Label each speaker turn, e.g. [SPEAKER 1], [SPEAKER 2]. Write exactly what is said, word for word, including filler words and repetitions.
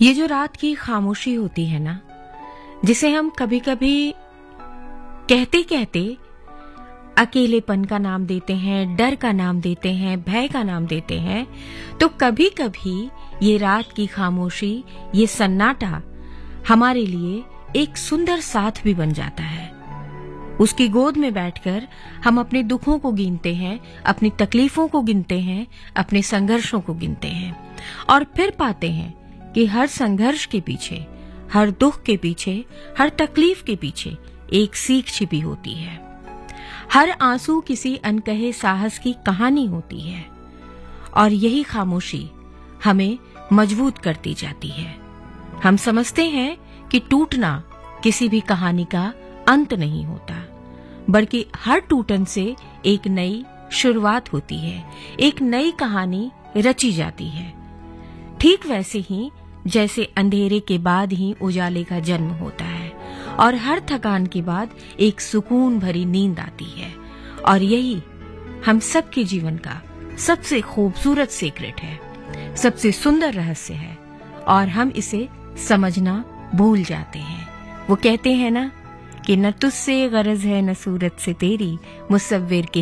[SPEAKER 1] ये जो रात की खामोशी होती है ना, जिसे हम कभी कभी कहते कहते अकेलेपन का नाम देते हैं, डर का नाम देते हैं, भय का नाम देते हैं, तो कभी कभी ये रात की खामोशी, ये सन्नाटा हमारे लिए एक सुंदर साथ भी बन जाता है। उसकी गोद में बैठकर हम अपने दुखों को गिनते हैं, अपनी तकलीफों को गिनते हैं, अपने संघर्षों को गिनते हैं और फिर पाते हैं कि हर संघर्ष के पीछे, हर दुख के पीछे, हर तकलीफ के पीछे एक सीख छिपी होती है। हर आंसू किसी अनकहे साहस की कहानी होती है और यही खामोशी हमें मजबूत करती जाती है। हम समझते हैं कि टूटना किसी भी कहानी का अंत नहीं होता, बल्कि हर टूटन से एक नई शुरुआत होती है, एक नई कहानी रची जाती है। ठीक वैसे ही जैसे अंधेरे के बाद ही उजाले का जन्म होता है और हर थकान के बाद एक सुकून भरी नींद आती है। और यही हम सबके जीवन का सबसे खूबसूरत सीक्रेट है, सबसे सुंदर रहस्य है और हम इसे समझना भूल जाते हैं। वो कहते हैं ना कि न तुझसे गरज है न सूरत से तेरी, मुसव्विर के